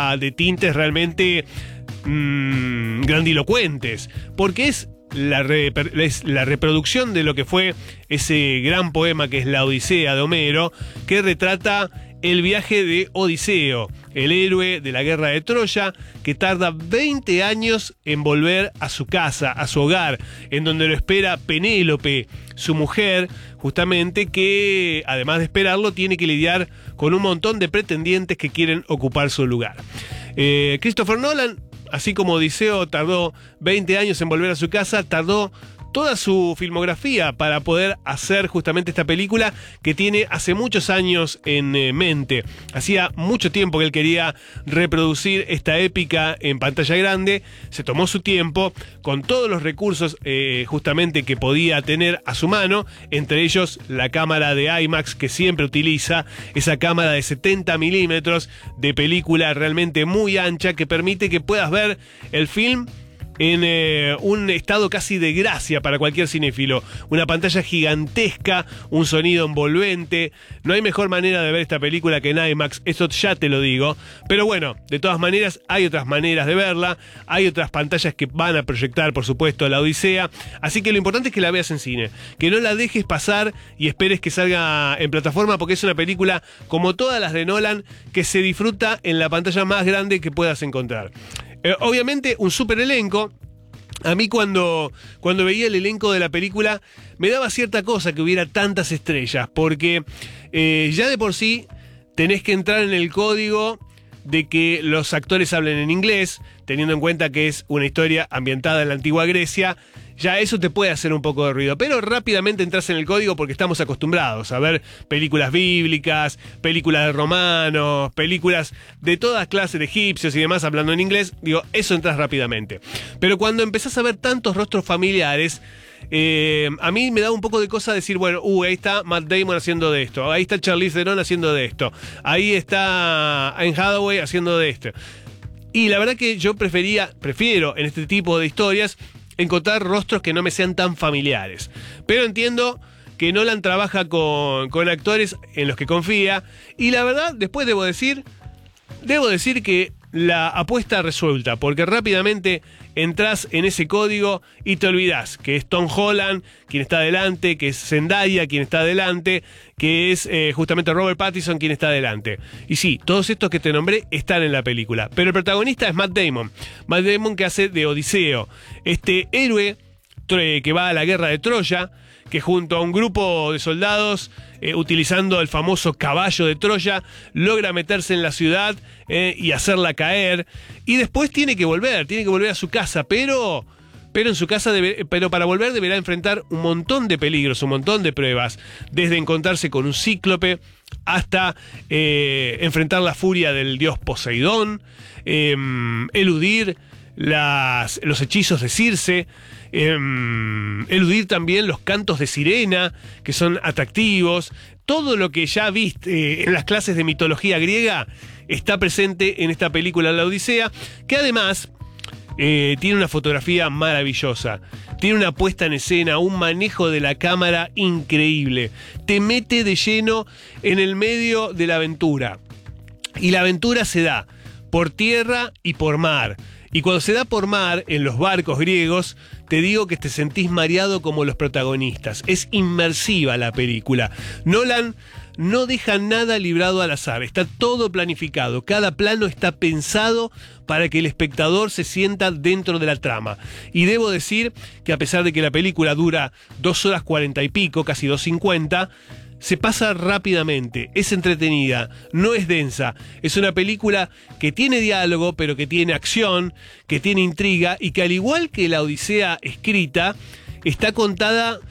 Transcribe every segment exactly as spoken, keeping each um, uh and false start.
cargada de tintes realmente mmm, grandilocuentes, porque es la, re, es la reproducción de lo que fue ese gran poema que es la Odisea de Homero, que retrata el viaje de Odiseo, el héroe de la guerra de Troya, que tarda veinte años en volver a su casa, a su hogar, en donde lo espera Penélope, su mujer, justamente, que además de esperarlo tiene que lidiar con un montón de pretendientes que quieren ocupar su lugar. Eh, Christopher Nolan, así como Odiseo tardó veinte años en volver a su casa, tardó toda su filmografía para poder hacer justamente esta película que tiene hace muchos años en eh, mente. Hacía mucho tiempo que él quería reproducir esta épica en pantalla grande, se tomó su tiempo con todos los recursos eh, justamente que podía tener a su mano, entre ellos la cámara de IMAX que siempre utiliza, esa cámara de setenta milímetros de película realmente muy ancha que permite que puedas ver el film en eh, un estado casi de gracia para cualquier cinéfilo. Una pantalla gigantesca, un sonido envolvente. No hay mejor manera de ver esta película que en IMAX, eso ya te lo digo. Pero bueno, de todas maneras, hay otras maneras de verla. Hay otras pantallas que van a proyectar, por supuesto, la Odisea. Así que lo importante es que la veas en cine. Que no la dejes pasar y esperes que salga en plataforma, porque es una película, como todas las de Nolan, que se disfruta en la pantalla más grande que puedas encontrar. Eh, obviamente un super elenco. A mí cuando, cuando veía el elenco de la película me daba cierta cosa que hubiera tantas estrellas, porque eh, ya de por sí tenés que entrar en el código de que los actores hablen en inglés, teniendo en cuenta que es una historia ambientada en la antigua Grecia. Ya eso te puede hacer un poco de ruido, pero rápidamente entras en el código porque estamos acostumbrados a ver películas bíblicas, películas de romanos, películas de todas clases de egipcios y demás hablando en inglés. Digo, eso entras rápidamente. Pero cuando empezás a ver tantos rostros familiares, eh, a mí me da un poco de cosa decir, bueno, uh, ahí está Matt Damon haciendo de esto, ahí está Charlize Theron haciendo de esto, ahí está Anne Hathaway haciendo de esto. Y la verdad que yo prefería, prefiero en este tipo de historias encontrar rostros que no me sean tan familiares. Pero entiendo que Nolan trabaja con, con actores en los que confía. Y la verdad, después debo decir, debo decir que la apuesta resulta, porque rápidamente entras en ese código y te olvidás que es Tom Holland quien está adelante, que es Zendaya quien está adelante, que es eh, justamente Robert Pattinson quien está adelante. Y sí, todos estos que te nombré están en la película, pero el protagonista es Matt Damon. Matt Damon, que hace de Odiseo, este héroe que va a la guerra de Troya, que junto a un grupo de soldados, eh, utilizando el famoso caballo de Troya, logra meterse en la ciudad eh, y hacerla caer. Y después tiene que volver, tiene que volver a su casa, pero... Pero en su casa, debe, pero para volver deberá enfrentar un montón de peligros, un montón de pruebas, desde encontrarse con un cíclope hasta eh, enfrentar la furia del dios Poseidón, eh, eludir las, los hechizos de Circe, eh, eludir también los cantos de sirena, que son atractivos. Todo lo que ya viste en las clases de mitología griega está presente en esta película La Odisea, que además... Eh, tiene una fotografía maravillosa, tiene una puesta en escena, un manejo de la cámara increíble, te mete de lleno en el medio de la aventura, y la aventura se da por tierra y por mar, y cuando se da por mar, en los barcos griegos, te digo que te sentís mareado como los protagonistas. Es inmersiva la película. Nolan no deja nada librado al azar, está todo planificado, cada plano está pensado para que el espectador se sienta dentro de la trama. Y debo decir que a pesar de que la película dura dos horas cuarenta y pico, casi dos cincuenta, se pasa rápidamente, es entretenida, no es densa, es una película que tiene diálogo, pero que tiene acción, que tiene intriga, y que al igual que La Odisea escrita, está contada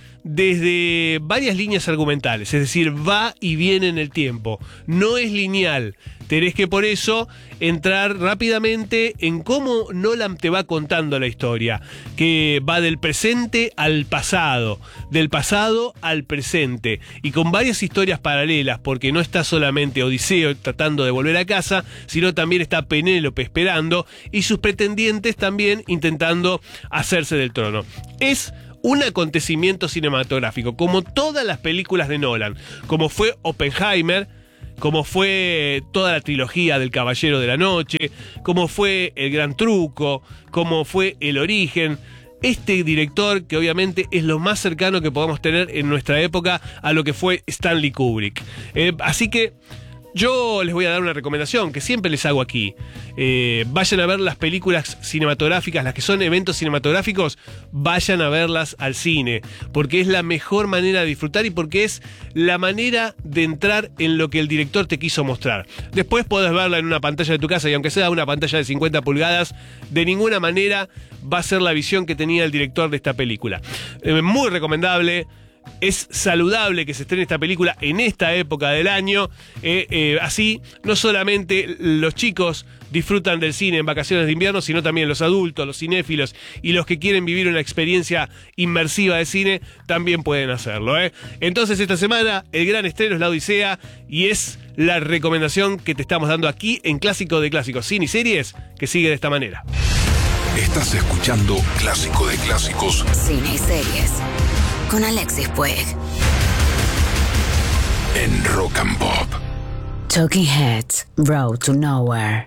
desde varias líneas argumentales, es decir, va y viene en el tiempo, no es lineal. Tenés que por eso entrar rápidamente en cómo Nolan te va contando la historia, que va del presente al pasado, del pasado al presente, y con varias historias paralelas, porque no está solamente Odiseo tratando de volver a casa, sino también está Penélope esperando, y sus pretendientes también intentando hacerse del trono. Es un acontecimiento cinematográfico, como todas las películas de Nolan, como fue Oppenheimer, como fue toda la trilogía del Caballero de la Noche, como fue El Gran Truco, como fue El Origen. Este director, que obviamente es lo más cercano que podamos tener en nuestra época a lo que fue Stanley Kubrick. Eh, así que yo les voy a dar una recomendación que siempre les hago aquí. Eh, vayan a ver las películas cinematográficas, las que son eventos cinematográficos, vayan a verlas al cine, porque es la mejor manera de disfrutar y porque es la manera de entrar en lo que el director te quiso mostrar. Después podés verla en una pantalla de tu casa y aunque sea una pantalla de cincuenta pulgadas, de ninguna manera va a ser la visión que tenía el director de esta película. Eh, muy recomendable. Es saludable que se estrene esta película en esta época del año. Eh, eh, así, no solamente los chicos disfrutan del cine en vacaciones de invierno, sino también los adultos, los cinéfilos y los que quieren vivir una experiencia inmersiva de cine, también pueden hacerlo. ¿eh? Entonces, esta semana, el gran estreno es La Odisea y es la recomendación que te estamos dando aquí en Clásico de Clásicos, Cine y Series, que sigue de esta manera. Estás escuchando Clásico de Clásicos, Cine y Series, con Alexis Puig. en Rock and Pop. Talking Heads, Road to Nowhere.